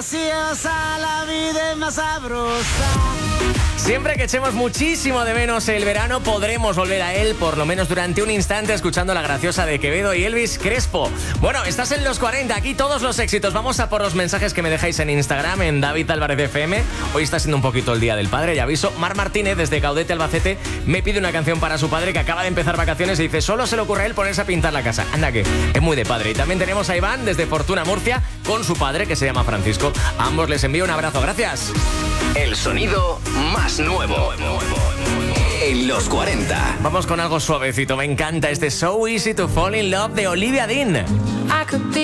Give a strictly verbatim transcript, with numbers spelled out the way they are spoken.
graciosa, la vida es más sabrosa. Siempre que echemos muchísimo de menos el verano, podremos volver a él, por lo menos durante un instante, escuchando La Graciosa de Quevedo y Elvis Crespo. Bueno, estás en los cuarenta, aquí todos los éxitos. Vamos a por los mensajes que me dejáis en Instagram, en David Álvarez F M. Hoy está siendo un poquito el día del padre, ya aviso. Mar Martínez, desde Caudete, Albacete, me pide una canción para su padre que acaba de empezar vacaciones y dice, solo se le ocurre a él ponerse a pintar la casa. Anda que es muy de padre. Y también tenemos a Iván, desde Fortuna, Murcia, con su padre, que se llama Francisco. A ambos les envío un abrazo, gracias. El sonido más nuevo en los cuarenta. Vamos con algo suavecito, me encanta este So Easy to Fall in Love de Olivia Dean. I could be